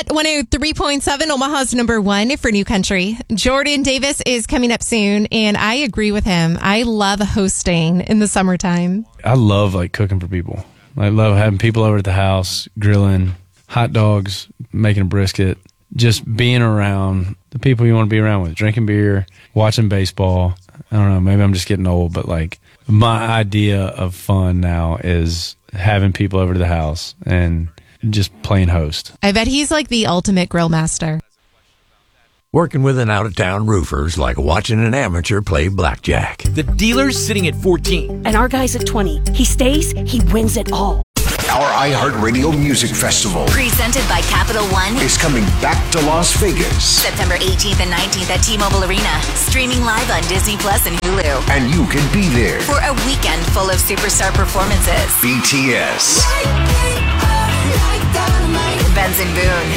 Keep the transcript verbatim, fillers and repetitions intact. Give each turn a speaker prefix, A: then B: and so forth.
A: Hot one oh three point seven, Omaha's number one for new country. Jordan Davis is coming up soon, and I agree with him. I love hosting in the summertime.
B: I love like cooking for people. I love having people over at the house, grilling, hot dogs, making a brisket, just being around the people you want to be around with, drinking beer, watching baseball. I don't know, maybe I'm just getting old, but like my idea of fun now is having people over to the house and just playing host.
A: I bet he's like the ultimate grill master.
C: Working with an out-of-town roofer's like watching an amateur play blackjack.
D: The dealer's sitting at fourteen.
E: And our guy's at twenty. He stays, he wins it all.
F: Our iHeartRadio Music Festival,
G: presented by Capital One,
F: is coming back to Las Vegas.
G: September eighteenth and nineteenth at T-Mobile Arena. Streaming live on Disney Plus and Hulu.
F: And you can be there
G: for a weekend full of superstar performances.
F: B T S,
G: Benson Boone,